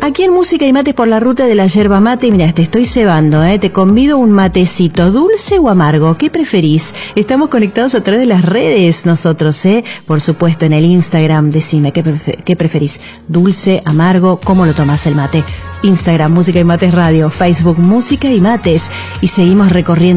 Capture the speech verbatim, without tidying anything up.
Aquí en Música y Mates por la ruta de la yerba mate, mira, te estoy cebando, ¿eh? Te convido un matecito, dulce o amargo, ¿qué preferís? Estamos conectados a través de las redes nosotros, ¿eh? Por supuesto, en el Instagram, decime, ¿qué, prefer- qué preferís? Dulce, amargo, ¿cómo lo tomás el mate? Instagram, Música y Mates Radio, Facebook, Música y Mates, y seguimos recorriendo